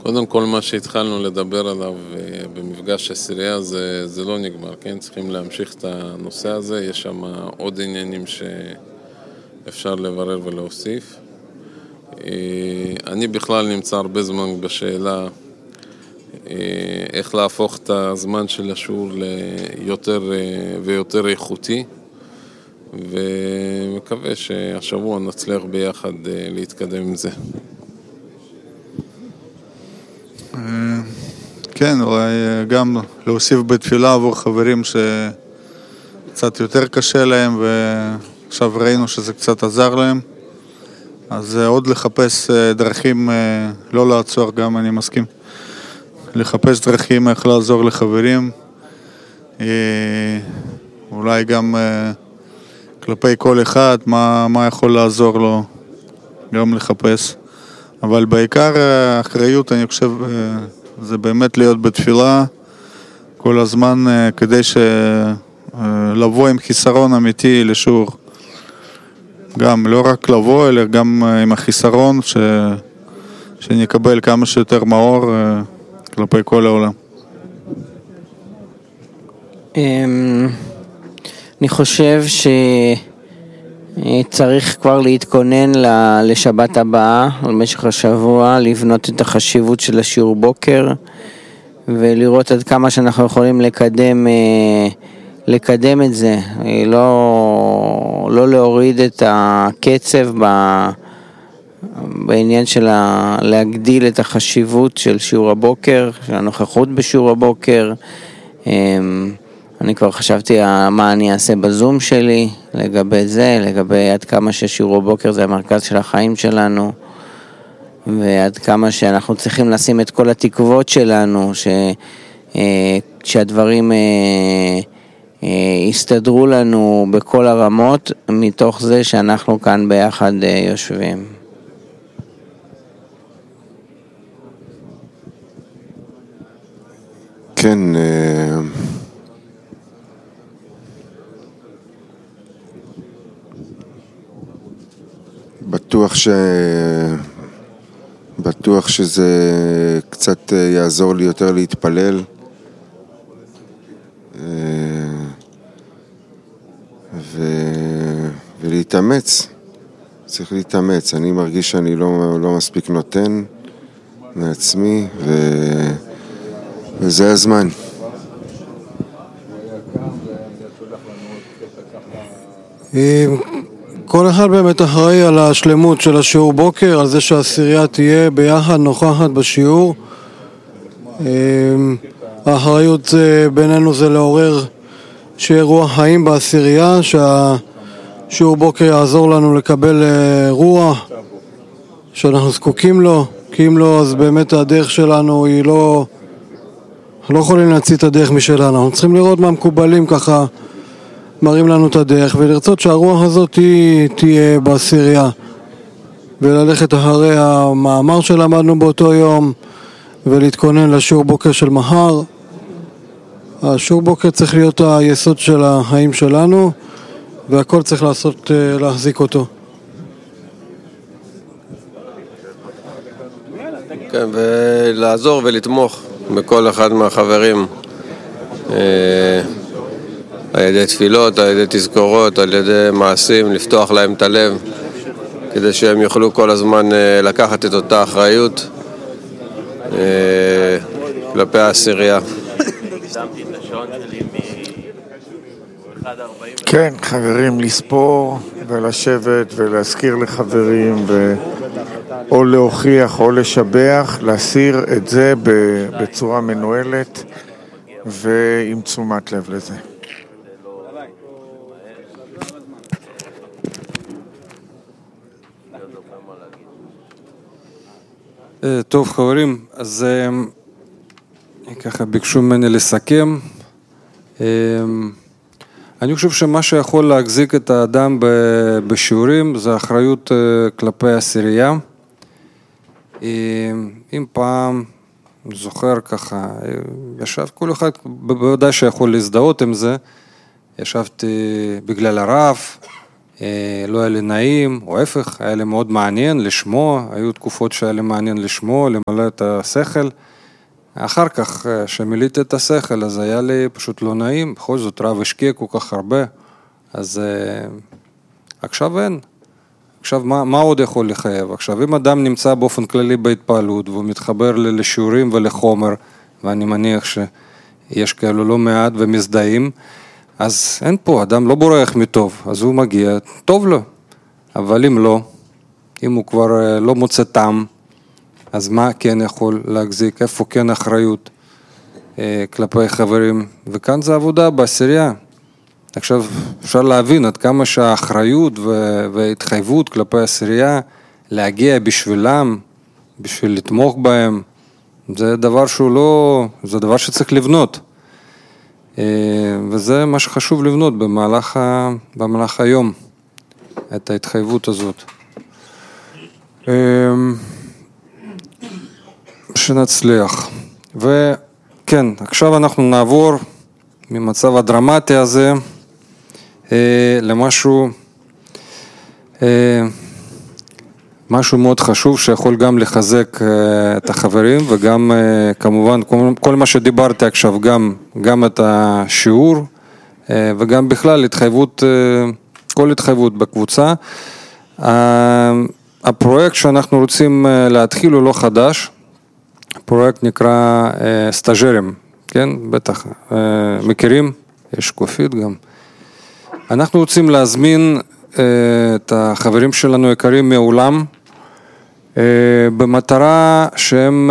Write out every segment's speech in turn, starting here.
קודם כל מה שהתחלנו לדבר עליו במפגש עשירייה זה לא נגמר, כן? צריכים להמשיך את הנושא הזה, יש שם עוד עניינים שאפשר לברר ולהוסיף. אני בכלל נמצא הרבה זמן בשאלה איך להפוך את הזמן של השיעור ליותר ויותר איכותי, ומקווה שהשבוע נצליח ביחד להתקדם עם זה. כן, אולי גם להוסיף בתפילה עבור חברים שקצת יותר קשה להם, ועכשיו ראינו שזה קצת עזר להם. אז עוד לחפש דרכים, לא לעצור, גם אני מסכים, לחפש דרכים איך לעזור לחברים, אולי גם כלפי כל אחד, מה יכול לעזור לו, גם לחפש. אבל בעיקר האחריות, אני חושב, זה באמת להיות בתפילה כל הזמן, כדי לבוא עם חיסרון אמיתי לשיעור. גם לא רק לבוא, אלא גם עם החיסרון, שנקבל כמה שיותר מאור כלפי כל העולם. אני חושב שצריך כבר להתכונן לשבת הבאה, במשך השבוע, לבנות את החשיבות של השיעור בוקר, ולראות עד כמה שאנחנו יכולים לקדם את זה, לא להוריד את הקצב בעניין של להגדיל את החשיבות של שיעור הבוקר, של הנוכחות בשיעור הבוקר. אני כבר חשבתי מה אני אעשה בזום שלי לגבי זה, לגבי עד כמה ששיעור הבוקר זה המרכז של החיים שלנו, ועד כמה שאנחנו צריכים לשים את כל התקוות שלנו, שהדברים יסתדרו לנו בכל הרמות, מתוך זה שאנחנו כאן ביחד יושבים. כן, בטוח שזה קצת יעזור לי יותר להתפלל, ולהתאמץ. צריך להתאמץ. אני מרגיש שאני לא מספיק נותן מעצמי, וזה הזמן. כל אחד באמת אחראי על השלמות של השיעור בוקר, על זה שהעשירייה תהיה ביחד נוכחת בשיעור. האחריות בינינו זה לעורר שיהיה רוח חיים בעשירייה, שהשיעור בוקר יעזור לנו לקבל רוח שאנחנו זקוקים לו, כי אם לא, אז באמת הדרך שלנו היא לא יכולים להציע את הדרך משלנו. אנחנו צריכים לראות מה מקובלים ככה מראים לנו את הדרך, ולרצות שהרוח הזאת תהיה בעשירייה, וללכת אחרי המאמר שלמדנו באותו יום, ולהתכונן לשיעור בוקר של מחר. השיעור בוקר צריך להיות היסוד של החיים שלנו, והכל צריך להחזיק אותו. כן, ולעזור ולתמוך בכל אחד מהחברים, על ידי תפילות, על ידי תזכורות, על ידי מעשים, לפתוח להם את הלב, כדי שהם יוכלו כל הזמן לקחת את אותה אחריות כלפי העשירייה. כן, חברים, לספור ולשבת ולהזכיר לחברים, או להוכיח או לשבח, להסיר את זה בצורה מנוהלת ועם תשומת לב לזה. טוב חברים, אז ככה ביקשו ממני לסכם. אני חושב שמה שיכול להחזיק את האדם בשיעורים זה אחריות כלפי העשירייה. אם פעם זוכר ככה, ישב כל אחד בוודאי שיכול להזדהות עם זה, ישבתי בגלל הרב, לא היה לי נעים, או ההפך, היה לי מאוד מעניין לשמוע, היו תקופות שהיה לי מעניין לשמוע, למלא את השכל. אחר כך, שמילאתי את השכל, אז היה לי פשוט לא נעים, בכל זאת רב השקיע כל כך הרבה, אז עכשיו אין. עכשיו, מה עוד יכול לחייב? עכשיו, אם אדם נמצא באופן כללי בהתפעלות, והוא מתחבר לשיעורים ולחומר, ואני מניח שיש כאלו לא מעט ומזדהים, אז אין פה, אדם לא בורח מטוב, אז הוא מגיע, טוב לו. אבל אם לא, אם הוא כבר לא מוצא טעם, אז מה כן יכול להחזיק? איפה כן אחריות כלפי חברים? וכאן זה עבודה בעשירייה. עכשיו אפשר להבין עד כמה שהאחריות וההתחייבות כלפי העשירייה להגיע בשבילם, בשביל לתמוך בהם, זה דבר שהוא לא, זה דבר שצריך לבנות. וזה מה שחשוב לבנות במהלך היום, את ההתחייבות הזאת. שנצליח. וכן, עכשיו אנחנו נעבור ממצב הדרמטי הזה למשהו משהו מאוד חשוב שיכול גם לחזק את החברים וגם כמובן כל מה שדיברתי עכשיו, גם את השיעור וגם בכלל התחייבות, כל התחייבות בקבוצה. הפרויקט שאנחנו רוצים להתחיל הוא לא חדש, הפרויקט נקרא סטאז'רים, כן? בטח מכירים, יש שקופית גם. אנחנו רוצים להזמין את החברים שלנו יקרים מעולם, במטרה שהם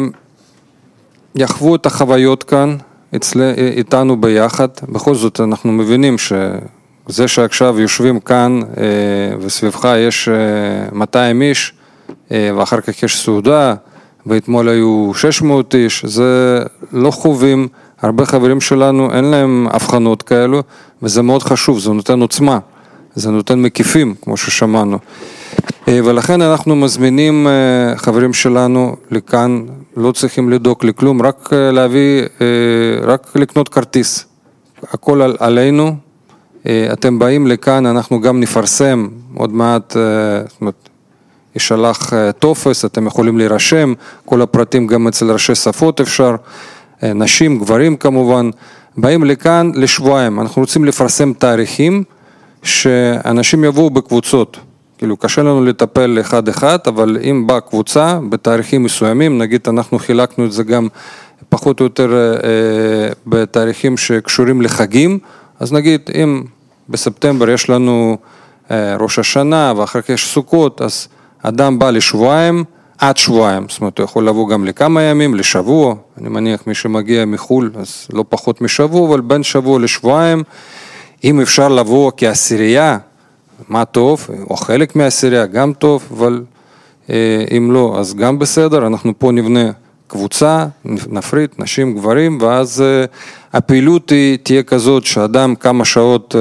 יחוו את החוויות כאן, איתנו ביחד. בכל זאת אנחנו מבינים שזה שעכשיו יושבים כאן וסביבך יש 200 איש ואחר כך יש סעודה ואתמול היו 600 איש, זה לא חווים, הרבה חברים שלנו אין להם הבחנות כאלו וזה מאוד חשוב, זה נותן עוצמה, זה נותן מקיפים כמו ששמענו. ולכן אנחנו מזמינים חברים שלנו לכאן, לא צריכים לדאוג לכלום, רק להביא, רק לקנות כרטיס. הכל עלינו, אתם באים לכאן, אנחנו גם נפרסם, עוד מעט, זאת אומרת, ישלח טופס, אתם יכולים להירשם, כל הפרטים גם אצל ראשי שפות אפשר, נשים, גברים כמובן, באים לכאן לשבועיים, אנחנו רוצים לפרסם תאריכים, שאנשים יבואו בקבוצות. כאילו קשה לנו לטפל אחד, אבל אם באה קבוצה בתאריכים מסוימים, נגיד אנחנו חילקנו את זה גם פחות או יותר בתאריכים שקשורים לחגים, אז נגיד אם בספטמבר יש לנו ראש השנה ואחר כך יש סוכות, אז אדם בא לשבועיים עד שבועיים, זאת אומרת הוא יכול לבוא גם לכמה ימים, לשבוע, אני מניח מי שמגיע מחול, אז לא פחות משבוע, אבל בין שבוע לשבועיים, אם אפשר לבוא כעשירייה, מה טוב, או חלק מהעשירייה גם טוב, אבל אם לא, אז גם בסדר, אנחנו פה נבנה קבוצה, נפריד, נשים, גברים, ואז הפעילות תהיה כזאת שאדם כמה שעות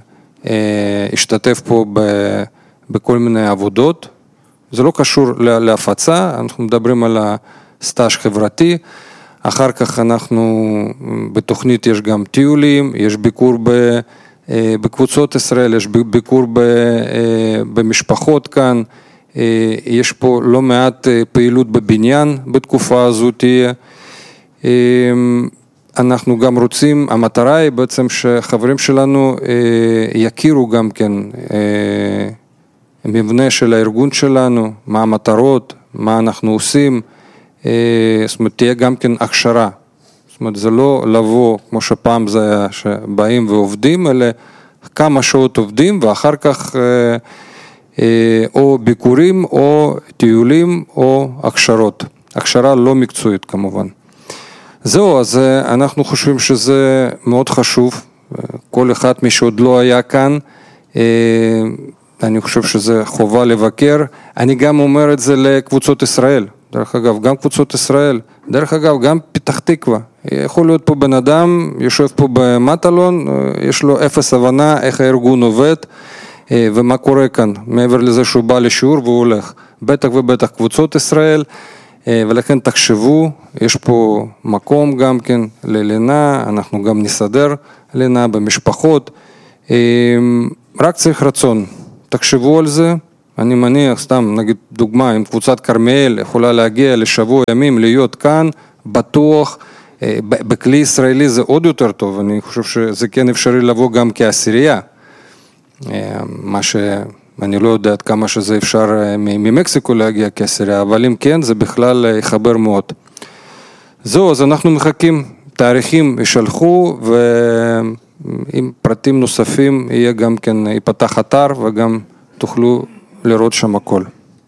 ישתתף פה בכל מיני עבודות, זה לא קשור להפצה, אנחנו מדברים על הסטאז' חברתי, אחר כך אנחנו, בתוכנית יש גם טיולים, יש ביקור בקבוצות ישראל, יש ביקור במשפחות כאן, יש פה לא מעט פעילות בבניין בתקופה הזו תהיה. אנחנו גם רוצים, המטרה היא בעצם שחברים שלנו יכירו גם כן מבנה של הארגון שלנו, מה המטרות, מה אנחנו עושים, זאת אומרת תהיה גם כן הכשרה. זאת אומרת, זה לא לבוא, כמו שפעם זה היה, שבאים ועובדים, אלא כמה שעות עובדים, ואחר כך או ביקורים, או טיולים, או הכשרות. הכשרה לא מקצועית כמובן. זהו, אז אנחנו חושבים שזה מאוד חשוב. כל אחד מי שעוד לא היה כאן, אני חושב שזה חובה לבקר. אני גם אומר את זה לקבוצות ישראל. דרך אגב, גם קבוצות ישראל, דרך אגב, גם פתח תקווה. יכול להיות פה בן אדם, יושב פה במטלון, יש לו אפס הבנה איך הארגון עובד ומה קורה כאן, מעבר לזה שהוא בא לשיעור והוא הולך. בטח ובטח קבוצות ישראל, ולכן תחשבו, יש פה מקום גם כן ללינה, אנחנו גם נסדר לינה במשפחות, רק צריך רצון. תחשבו על זה, אני מניח, סתם נגיד דוגמה, אם קבוצת כרמיאל יכולה להגיע לשבוע ימים, להיות כאן, בטוח, בכלי ישראלי זה עוד יותר טוב, אני חושב שזה כן אפשרי לבוא גם כעשירייה, מה שאני לא יודע עד כמה שזה אפשר ממקסיקו להגיע כעשירייה, אבל אם כן, זה בכלל יחבר מאוד. זהו, אז אנחנו מחכים, תאריכים ישלחו, ועם פרטים נוספים יהיה גם כן, ייפתח אתר, וגם תוכלו לראות שם הכל.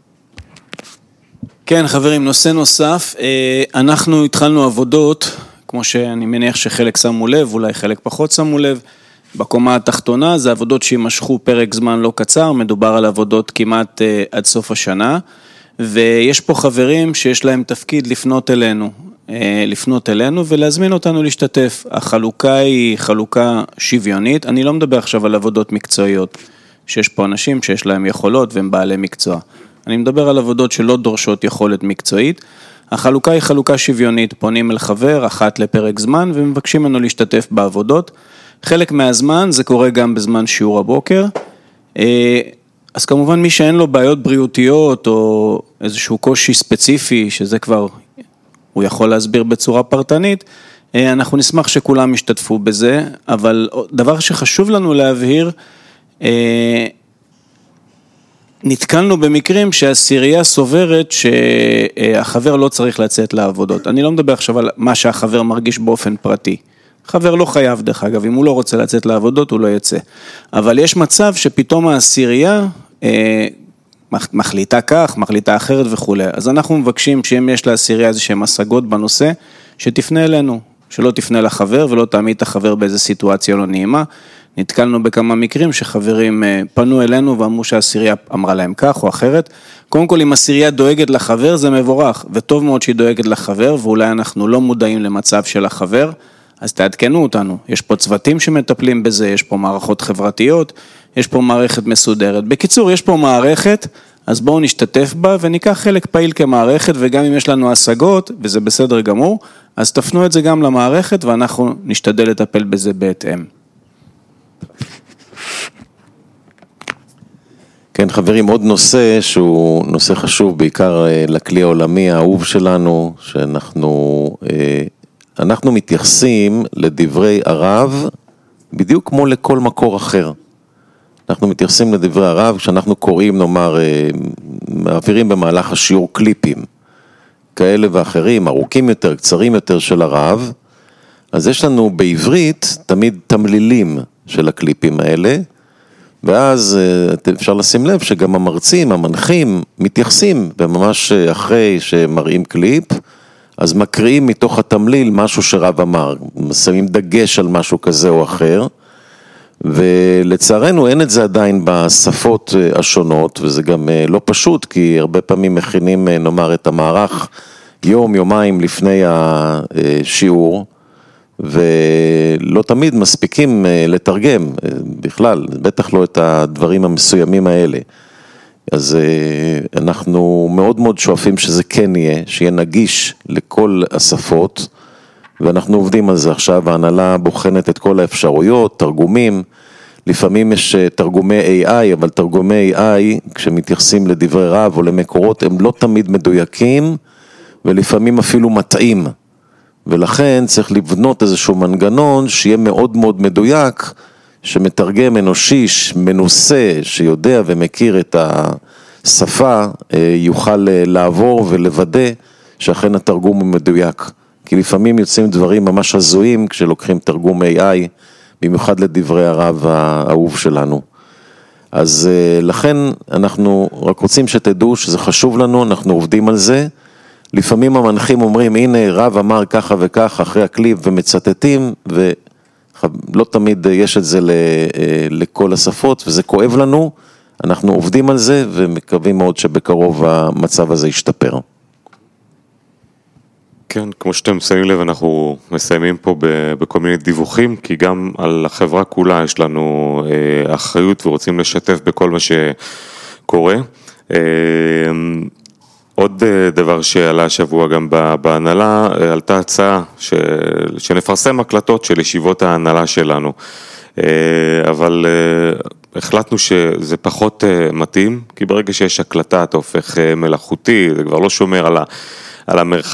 כן, חברים, נושא נוסף, אנחנו התחלנו עבודות, כמו שאני מניח שחלק שמו לב, אולי חלק פחות שמו לב, בקומה התחתונה, זה עבודות שימשכו פרק זמן לא קצר, מדובר על עבודות כמעט עד סוף השנה, ויש פה חברים שיש להם תפקיד לפנות אלינו ולהזמין אותנו להשתתף. החלוקה היא חלוקה שוויונית, אני לא מדבר עכשיו על עבודות מקצועיות, שיש פה אנשים שיש להם יכולות והם בעלי מקצוע. אני מדבר על עבודות שלא דורשות יכולת מקצועית. החלוקה היא חלוקה שוויונית, פונים אל חבר אחת לפרק זמן ומבקשים ממנו להשתתף בעבודות. חלק מהזמן זה קורה גם בזמן שיעור הבוקר. אז כמובן מי שאין לו בעיות בריאותיות או איזשהו קושי ספציפי, שזה כבר הוא יכול להסביר בצורה פרטנית, אנחנו נשמח שכולם ישתתפו בזה, אבל דבר שחשוב לנו להבהיר, נתקלנו במקרים שהעשירייה סוברת שהחבר לא צריך לצאת לעבודות. אני לא מדבר עכשיו על מה שהחבר מרגיש באופן פרטי. חבר לא חייב דרך אגב, אם הוא לא רוצה לצאת לעבודות הוא לא יצא. אבל יש מצב שפתאום העשירייה מחליטה כך, מחליטה אחרת וכו'. אז אנחנו מבקשים שאם יש לעשירייה איזה שהן השגות בנושא, שתפנה אלינו, שלא תפנה לחבר ולא תעמיד את החבר באיזו סיטואציה לא נעימה. נתקלנו בכמה מקרים שחברים פנו אלינו ואמרו שהעשירייה אמרה להם כך או אחרת. קודם כל, אם העשירייה דואגת לחבר זה מבורך, וטוב מאוד שהיא דואגת לחבר, ואולי אנחנו לא מודעים למצב של החבר, אז תעדכנו אותנו. יש פה צוותים שמטפלים בזה, יש פה מערכות חברתיות, יש פה מערכת מסודרת. בקיצור, יש פה מערכת, אז בואו נשתתף בה וניקח חלק פעיל כמערכת, וגם אם יש לנו השגות, וזה בסדר גמור, אז תפנו את זה גם למערכת, ואנחנו נשתדל לטפל בזה בהתאם. כן, חברים, עוד נושא שהוא נושא חשוב, בעיקר לכלי העולמי האהוב שלנו, שאנחנו מתייחסים לדברי הרב בדיוק כמו לכל מקור אחר. אנחנו מתייחסים לדברי הרב, כשאנחנו קוראים, נאמר, מעבירים במהלך השיעור קליפים, כאלה ואחרים, ארוכים יותר, קצרים יותר של הרב, אז יש לנו בעברית תמיד תמלילים של הקליפים האלה, ואז אפשר לשים לב שגם המרצים, המנחים, מתייחסים, וממש אחרי שמראים קליפ, אז מקריאים מתוך התמליל משהו שרב אמר, שמים דגש על משהו כזה או אחר, ולצערנו אין את זה עדיין בשפות השונות, וזה גם לא פשוט, כי הרבה פעמים מכינים, נאמר, את המערך יומיים לפני השיעור, ולא תמיד מספיקים לתרגם בכלל, בטח לא את הדברים המסוימים האלה. אז אנחנו מאוד מאוד שואפים שזה כן יהיה, שיהיה נגיש לכל השפות, ואנחנו עובדים על זה עכשיו, ההנהלה בוחנת את כל האפשרויות, תרגומים, לפעמים יש תרגומי AI, אבל תרגומי AI, כשמתייחסים לדברי רב או למקורות, הם לא תמיד מדויקים, ולפעמים אפילו מטעים. ולכן צריך לבנות איזשהו מנגנון שיהיה מאוד מאוד מדויק, שמתרגם אנושי, מנוסה, שיודע ומכיר את השפה, יוכל לעבור ולוודא שאכן התרגום הוא מדויק. כי לפעמים יוצאים דברים ממש הזויים כשלוקחים תרגום AI, במיוחד לדברי הרב האהוב שלנו. אז לכן אנחנו רק רוצים שתדעו שזה חשוב לנו, אנחנו עובדים על זה. לפעמים המנחים אומרים, הנה רב אמר ככה וככה אחרי הקליפ ומצטטים, ולא תמיד יש את זה לכל השפות, וזה כואב לנו, אנחנו עובדים על זה ומקווים מאוד שבקרוב המצב הזה ישתפר. כן, כמו שאתם שמים לב, אנחנו מסיימים פה בכל מיני דיווחים, כי גם על החברה כולה יש לנו אחריות ורוצים לשתף בכל מה שקורה. עוד דבר שעלה השבוע גם בהנהלה, עלתה הצעה שנפרסם הקלטות של ישיבות ההנהלה שלנו, אבל החלטנו שזה פחות מתאים, כי ברגע שיש הקלטה אתה הופך מלאכותי, זה כבר לא שומר על המרחב